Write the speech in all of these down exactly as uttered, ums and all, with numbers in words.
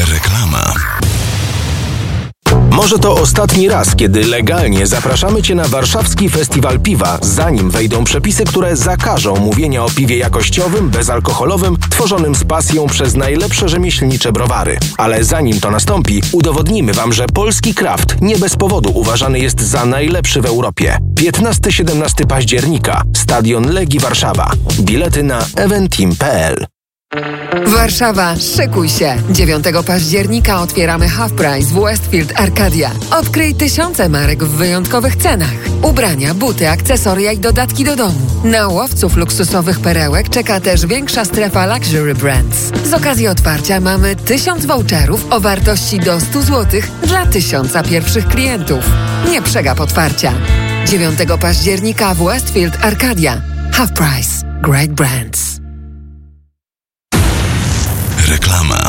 Reklama. Może to ostatni raz, kiedy legalnie zapraszamy Cię na warszawski festiwal piwa, zanim wejdą przepisy, które zakażą mówienia o piwie jakościowym, bezalkoholowym, tworzonym z pasją przez najlepsze rzemieślnicze browary. Ale zanim to nastąpi, udowodnimy Wam, że polski kraft nie bez powodu uważany jest za najlepszy w Europie. piętnastego do siedemnastego października. Stadion Legii Warszawa. Bilety na eventim kropka p l. Warszawa, szykuj się! dziewiątego października otwieramy Half Price w Westfield Arcadia. Odkryj tysiące marek w wyjątkowych cenach. Ubrania, buty, akcesoria i dodatki do domu. Na łowców luksusowych perełek czeka też większa strefa Luxury Brands. Z okazji otwarcia mamy tysiąc voucherów o wartości do stu złotych dla tysiąca pierwszych klientów. Nie przegap otwarcia. dziewiątego października w Westfield Arcadia. Half Price. Great Brands. Reklama.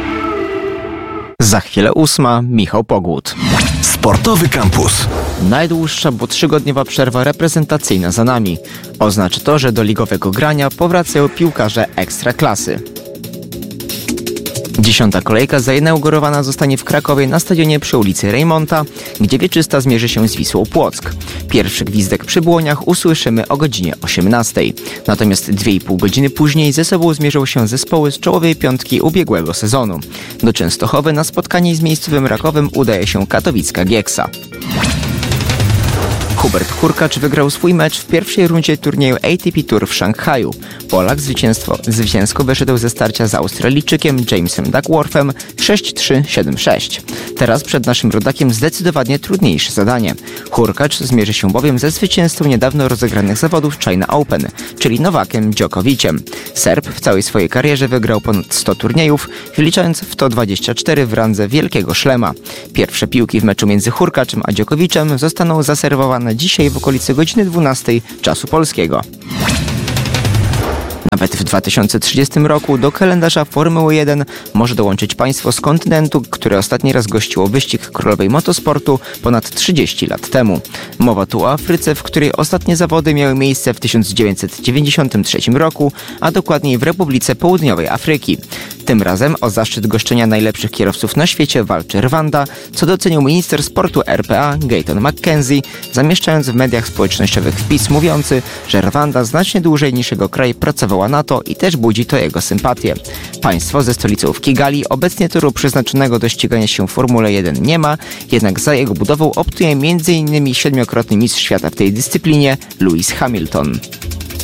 Za chwilę ósma, Michał Pogód. Sportowy Campus. Najdłuższa, bo trzygodniowa przerwa reprezentacyjna za nami. Oznacza to, że do ligowego grania powracają piłkarze ekstraklasy. Dziesiąta kolejka zainaugurowana zostanie w Krakowie na stadionie przy ulicy Rejmonta, gdzie Wieczysta zmierzy się z Wisłą Płock. Pierwszy gwizdek przy Błoniach usłyszymy o godzinie osiemnastej. Natomiast dwie i pół godziny później ze sobą zmierzą się zespoły z czołowej piątki ubiegłego sezonu. Do Częstochowy na spotkanie z miejscowym Rakowem udaje się katowicka Gieksa. Hubert Hurkacz wygrał swój mecz w pierwszej rundzie turnieju A T P Tour w Szanghaju. Polak zwycięstwo, zwycięsko wyszedł ze starcia z Australijczykiem Jamesem Duckworthem sześć trzy siedem sześć. Teraz przed naszym rodakiem zdecydowanie trudniejsze zadanie. Hurkacz zmierzy się bowiem ze zwycięzcą niedawno rozegranych zawodów China Open, czyli Nowakiem Djokoviciem. Serb w całej swojej karierze wygrał ponad sto turniejów, wliczając w to dwadzieścia cztery w randze Wielkiego Szlema. Pierwsze piłki w meczu między Hurkaczem a Djokoviczem zostaną zaserwowane dzisiaj w okolicy godziny dwunastej czasu polskiego. Nawet w dwa tysiące trzydziestym roku do kalendarza Formuły jeden może dołączyć państwo z kontynentu, które ostatni raz gościło wyścig królowej motosportu ponad trzydzieści lat temu. Mowa tu o Afryce, w której ostatnie zawody miały miejsce w tysiąc dziewięćset dziewięćdziesiątym trzecim roku, a dokładniej w Republice Południowej Afryki. Tym razem o zaszczyt goszczenia najlepszych kierowców na świecie walczy Rwanda, co docenił minister sportu R P A Gayton McKenzie, zamieszczając w mediach społecznościowych wpis mówiący, że Rwanda znacznie dłużej niż jego kraj pracowała na to i też budzi to jego sympatię. Państwo ze stolicą w Kigali obecnie toru przeznaczonego do ścigania się w Formule jeden nie ma, jednak za jego budową optuje między innymi siedmiokrotny mistrz świata w tej dyscyplinie Lewis Hamilton.